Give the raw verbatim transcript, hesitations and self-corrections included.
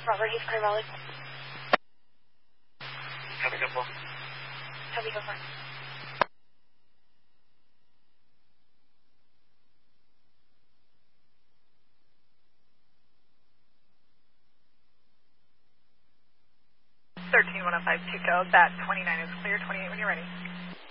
Robert Hayes, Clear Valley. Copy, go for. Copy, go for. thirteen one oh five Chico, that twenty-nine is clear, twenty-eight when you're ready.